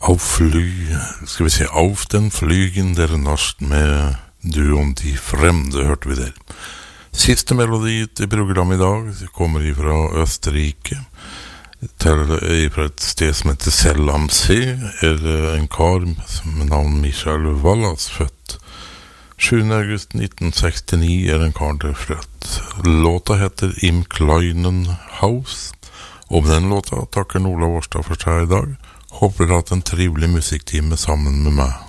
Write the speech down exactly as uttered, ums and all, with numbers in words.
Auf fly, skal vi se, Auf den flygen der Nacht med Du og de fremmede, hørte vi der. Siste melodi til programmet i dag kommer fra Østerrike, til, fra et sted som heter Sellamsee, er en kar med navn Michael Wallas født. sjuende august nitten sekstini er en kar der født. Låta heter Im kleinen Haus, og med den låta takker Ola Årstad for seg i dag. Håper du har hatt en trivelig musikktime sammen med meg.